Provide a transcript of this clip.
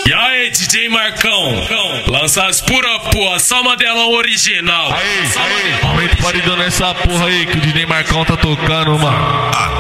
E aí, DJ Marcão, lança as pura porra, só modelão original. Aí, aumenta o paredão nessa porra aí que o DJ Marcão tá tocando, mano.